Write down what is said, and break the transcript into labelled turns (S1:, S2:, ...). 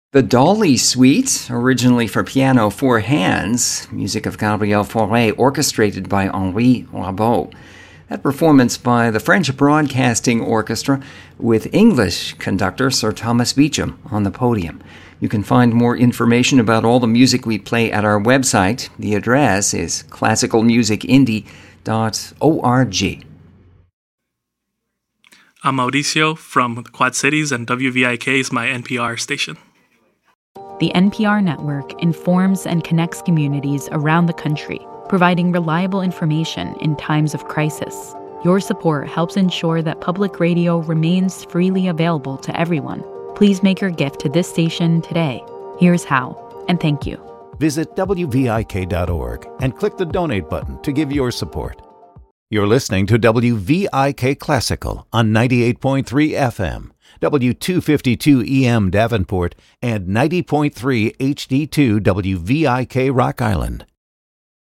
S1: The Dolly Suite, originally for piano, four hands, music of Gabriel Fauré, orchestrated by Henri Rabault. That performance by the French Broadcasting Orchestra with English conductor Sir Thomas Beecham on the podium. You can find more information about all the music we play at our website. The address is classicalmusicindie.org.
S2: I'm Mauricio from the Quad Cities, and WVIK is my NPR station.
S3: The NPR network informs and connects communities around the country, providing reliable information in times of crisis. Your support helps ensure that public radio remains freely available to everyone. Please make your gift to this station today. Here's how, and thank you.
S4: Visit WVIK.org and click the donate button to give your support. You're listening to WVIK Classical on 98.3 FM, W252 EM Davenport, and 90.3 HD2 WVIK Rock Island.